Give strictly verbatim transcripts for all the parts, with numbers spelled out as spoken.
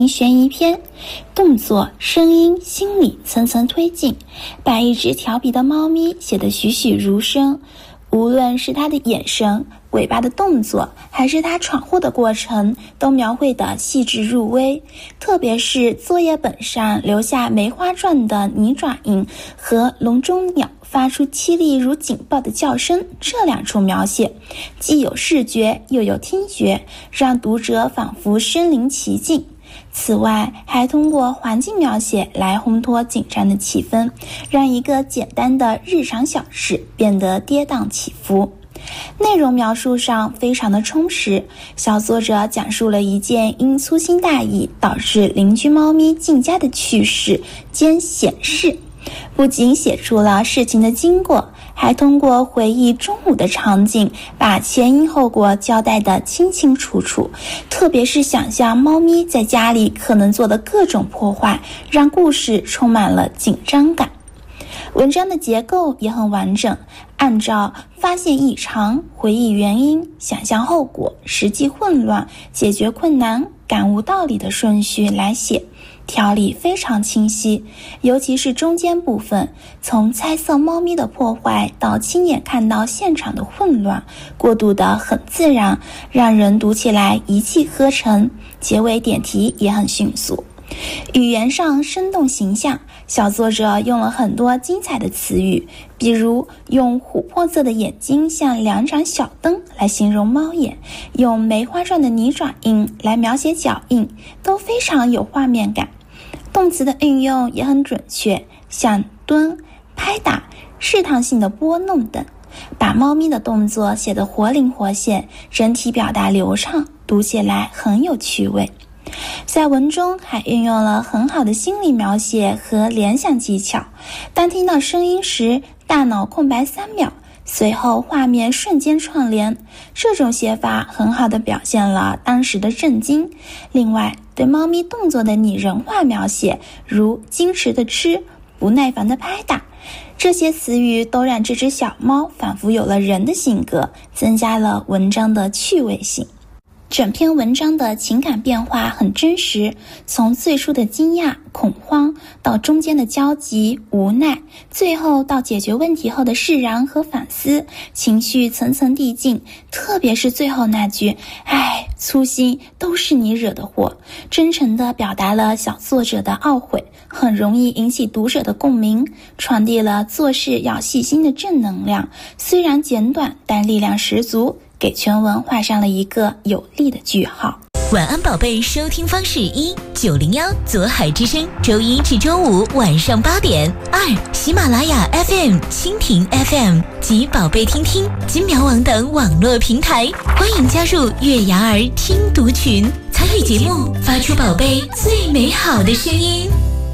悬疑片，动作、声音、心理层层推进，把一只调皮的猫咪写得栩栩如生。无论是它的眼神、尾巴的动作，还是它闯祸的过程，都描绘得细致入微。特别是作业本上留下梅花状的泥爪印和笼中鸟发出凄厉如警报的叫声，这两处描写既有视觉又有听觉，让读者仿佛身临其境。此外，还通过环境描写来烘托紧张的气氛，让一个简单的日常小事变得跌宕起伏。内容描述上非常的充实，小作者讲述了一件因粗心大意导致邻居猫咪进家的趣事兼险事，不仅写出了事情的经过，还通过回忆中午的场景，把前因后果交代得清清楚楚。特别是想象猫咪在家里可能做的各种破坏，让故事充满了紧张感。文章的结构也很完整，按照发现异常、回忆原因、想象后果、实际混乱、解决困难、感悟道理的顺序来写，条理非常清晰。尤其是中间部分，从猜测猫咪的破坏到亲眼看到现场的混乱，过渡得很自然，让人读起来一气呵成。结尾点题也很迅速，语言上生动形象，小作者用了很多精彩的词语，比如用琥珀色的眼睛像两盏小灯来形容猫眼，用梅花状的泥爪印来描写脚印，都非常有画面感。动词的运用也很准确，像蹲、拍打、试探性的拨弄等，把猫咪的动作写得活灵活现，整体表达流畅，读起来很有趣味。在文中还运用了很好的心理描写和联想技巧，当听到声音时，大脑空白三秒，随后画面瞬间串联，这种写法很好地表现了当时的震惊。另外，对猫咪动作的拟人化描写，如矜持的吃、不耐烦的拍打，这些词语都让这只小猫仿佛有了人的性格，增加了文章的趣味性。整篇文章的情感变化很真实，从最初的惊讶、恐慌，到中间的焦急、无奈，最后到解决问题后的释然和反思，情绪层层递进。特别是最后那句“唉，粗心都是你惹的祸”，真诚地表达了小作者的懊悔，很容易引起读者的共鸣，传递了做事要细心的正能量。虽然简短，但力量十足，给全文画上了一个有力的句号。 晚安宝贝收听方式：一九零幺左海之声，周一至周五晚上八点；二喜马拉雅 F M、蜻蜓 F M 及宝贝听听、金苗网等网络平台。欢迎加入月牙儿听读群，参与节目，发出宝贝最美好的声音。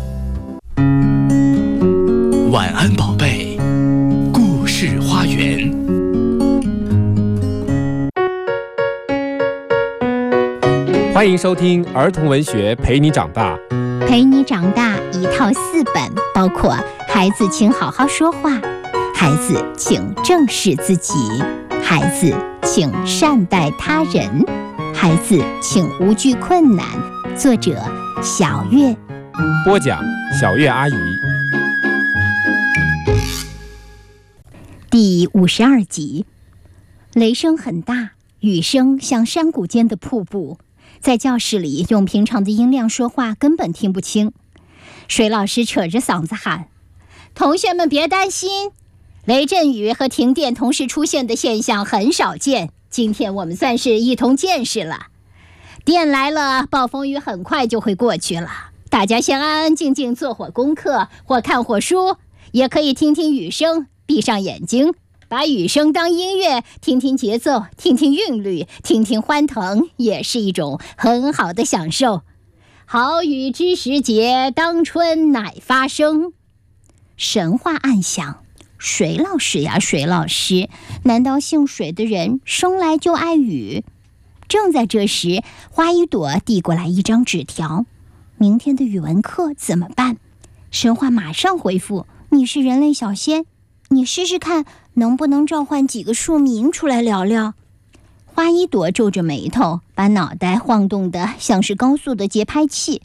晚安宝贝，故事花园。 欢迎收听儿童文学陪你长大。 陪你长大一套四本，包括孩子请好好说话，孩子请正视自己，孩子请善待他人，孩子请无惧困难。作者小月， 播讲小月阿姨。 第五十二集，雷声很大，雨声像山谷间的瀑布，在教室里用平常的音量说话根本听不清。水老师扯着嗓子喊：同学们别担心，雷阵雨和停电同时出现的现象很少见，今天我们算是一同见识了。电来了，暴风雨很快就会过去了，大家先安安静静做会功课或看会书，也可以听听雨声，闭上眼睛，把雨声当音乐，听听节奏，听听韵律，听听欢腾，也是一种很好的享受。好雨知时节，当春乃发生。神话暗响，水老师呀水老师，难道姓水的人生来就爱雨？正在这时，花一朵递过来一张纸条：明天的语文课怎么办？神话马上回复：你是人类小仙，你试试看能不能召唤几个庶民出来聊聊。花一朵皱着眉头，把脑袋晃动得像是高速的节拍器。